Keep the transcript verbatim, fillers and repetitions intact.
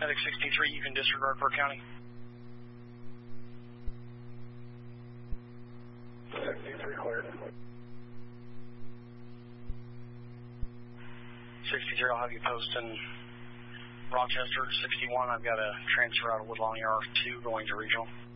Medic sixty-three, you can disregard Burke County. sixty-three cleared. sixty-three, I'll have you post in Rochester. sixty-one, I've got a transfer out of Woodlawn E R two going to regional.